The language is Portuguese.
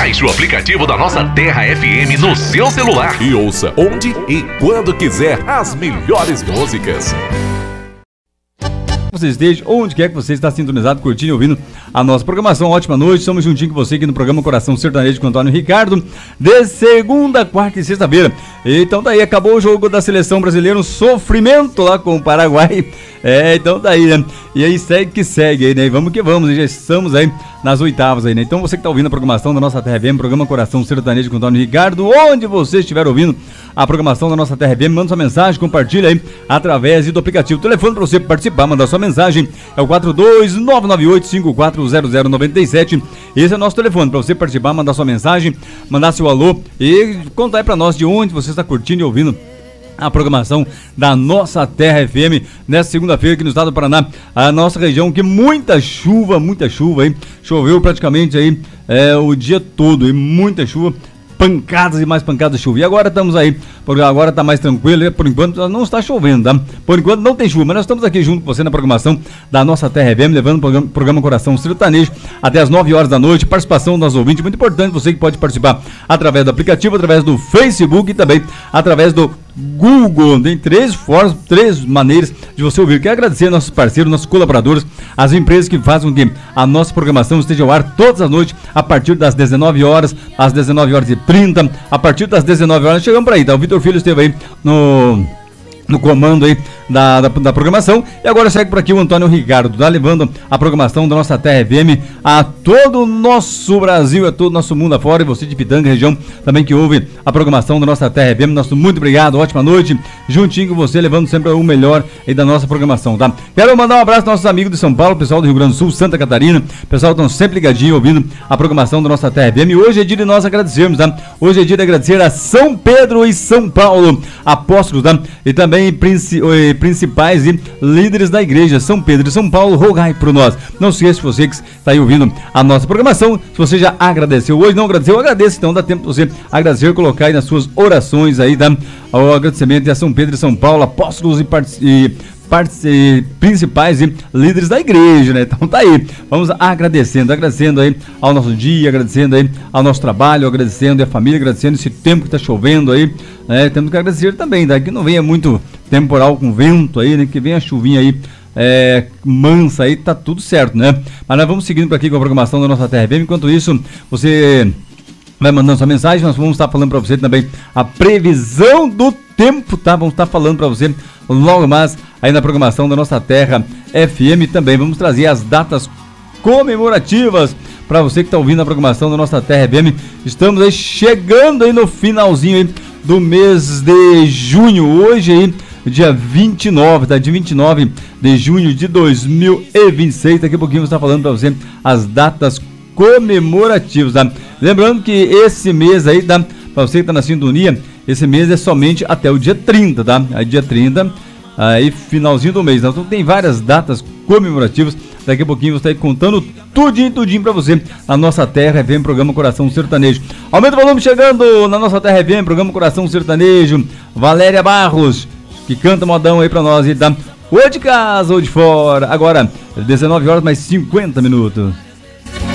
Baixe o aplicativo da Nossa Terra FM no seu celular e ouça onde e quando quiser as melhores músicas. Você esteja, onde quer que você está sintonizado, curtindo e ouvindo a nossa programação. Ótima noite, estamos juntinho com você aqui no programa Coração Sertanejo com Antônio Ricardo, de segunda, quarta e sexta-feira. Então daí acabou o jogo da seleção brasileira, um sofrimento lá com o Paraguai. Então daí, né? E aí segue que segue aí, né? Vamos que vamos, já estamos aí nas oitavas aí, né? Então você que está ouvindo a programação da Nossa Terra FM, programa Coração Sertanejo com Antônio Ricardo, onde você estiver ouvindo a programação da Nossa Terra FM, manda sua mensagem, compartilha aí através do aplicativo. O telefone para você participar, mandar sua mensagem é o 42998540097. Esse é o nosso telefone para você participar, mandar sua mensagem, mandar seu alô e contar aí para nós de onde você está curtindo e ouvindo a programação da Nossa Terra FM nessa segunda-feira aqui no estado do Paraná, a nossa região que muita chuva, hein? Choveu praticamente aí o dia todo e muita chuva. Pancadas e mais pancadas de chuva. E agora estamos aí, porque agora está mais tranquilo, por enquanto não está chovendo, tá? Por enquanto não tem chuva, mas nós estamos aqui junto com você na programação da Nossa Terra FM, levando o programa Coração Sertanejo até as 9 horas da noite, participação das ouvintes, muito importante, você que pode participar através do aplicativo, através do Facebook e também através do Google. Tem três maneiras de você ouvir. Quero agradecer nossos parceiros, nossos colaboradores, as empresas que fazem com que a nossa programação esteja ao ar todas as noites, a partir das 19 horas, às 19h30, a partir das 19 horas, chegamos por aí, tá? O Vitor Filho esteve aí no comando aí da programação, e agora segue por aqui o Antônio Ricardo, tá levando a programação da Nossa Terra FM a todo o nosso Brasil, a todo o nosso mundo afora, e você de Pitanga, região também que ouve a programação da Nossa Terra FM, nosso muito obrigado, ótima noite, juntinho com você, levando sempre o melhor aí da nossa programação, tá? Quero mandar um abraço aos nossos amigos de São Paulo, pessoal do Rio Grande do Sul, Santa Catarina, pessoal que estão sempre ligadinho ouvindo a programação da Nossa Terra FM. Hoje é dia de nós agradecermos, tá? Hoje é dia de agradecer a São Pedro e São Paulo, apóstolos, tá? E também principais e líderes da igreja São Pedro e São Paulo, rogai por nós. Não se esqueça, você que está aí ouvindo a nossa programação, se você já agradeceu hoje, não agradeceu, agradeça, então dá tempo de você agradecer, colocar aí nas suas orações aí, tá? O agradecimento a São Pedro e São Paulo, apóstolos e principais e líderes da igreja, né? Então tá aí, vamos agradecendo aí ao nosso dia, agradecendo aí ao nosso trabalho, agradecendo a família, agradecendo esse tempo que tá chovendo aí, né? Temos que agradecer também, tá? Que não venha muito temporal com vento aí, né? Que venha a chuvinha aí mansa aí, tá tudo certo, né? Mas nós vamos seguindo por aqui com a programação da Nossa Terra FM. Enquanto isso, você vai mandando sua mensagem, nós vamos estar falando para você também a previsão do tempo, tá? Vamos estar falando para você logo mais aí na programação da Nossa Terra FM. Também vamos trazer as datas comemorativas para você que está ouvindo a programação da Nossa Terra FM. Estamos aí chegando aí no finalzinho aí do mês de junho, hoje aí dia 29, tá? Dia 29 de junho de 2026, daqui a pouquinho vamos estar falando para você as datas comemorativas, tá? Lembrando que esse mês aí, tá? Para você que está na sintonia, esse mês é somente até o dia 30, tá? Aí dia 30, aí finalzinho do mês, tá? Então tem várias datas comemorativas, daqui a pouquinho eu vou estar aí contando tudinho para você na Nossa Terra FM, programa Coração Sertanejo. Aumenta o volume chegando na Nossa Terra FM, programa Coração Sertanejo, Valéria Barros, que canta modão aí para nós, tá? Ou de casa ou de fora, agora 19 horas mais 50 minutos.